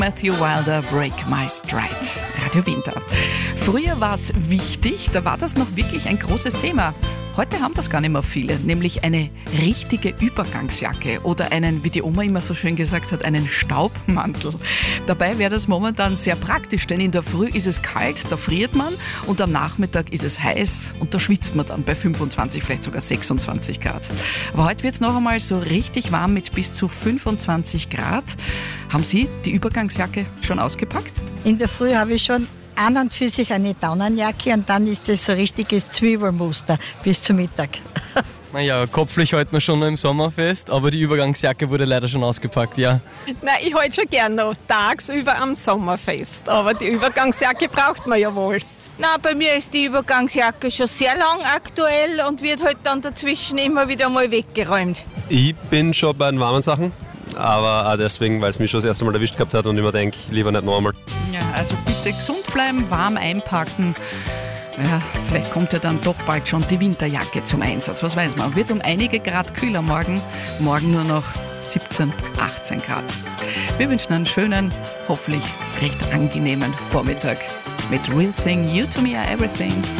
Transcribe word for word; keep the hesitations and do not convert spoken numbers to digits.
Matthew Wilder, Break My Stride. Radio Winter. Früher war es wichtig, da war das noch wirklich ein großes Thema. Heute haben das gar nicht mehr viele, nämlich eine richtige Übergangsjacke oder einen, wie die Oma immer so schön gesagt hat, einen Staubmantel. Dabei wäre das momentan sehr praktisch, denn in der Früh ist es kalt, da friert man und am Nachmittag ist es heiß und da schwitzt man dann bei fünfundzwanzig, vielleicht sogar sechsundzwanzig Grad. Aber heute wird es noch einmal so richtig warm mit bis zu fünfundzwanzig Grad. Haben Sie die Übergangsjacke schon ausgepackt? In der Früh habe ich schon an und für sich eine Daunenjacke und dann ist es so richtiges Zwiebelmuster bis zum Mittag. Naja, kopflich halten wir schon noch im Sommer fest, aber die Übergangsjacke wurde leider schon ausgepackt, ja. Nein, ich halte schon gern noch tagsüber am Sommer fest, aber die Übergangsjacke braucht man ja wohl. Na, bei mir ist die Übergangsjacke schon sehr lang aktuell und wird halt dann dazwischen immer wieder mal weggeräumt. Ich bin schon bei den warmen Sachen, aber auch deswegen, weil es mich schon das erste Mal erwischt gehabt hat und ich mir denke, lieber nicht noch einmal. Ja, also bitte gesund bleiben, warm einpacken. Ja, vielleicht kommt ja dann doch bald schon die Winterjacke zum Einsatz. Was weiß man, wird um einige Grad kühler morgen. Morgen nur noch siebzehn, achtzehn Grad. Wir wünschen einen schönen, hoffentlich recht angenehmen Vormittag mit Real Thing, You to Me Are Everything.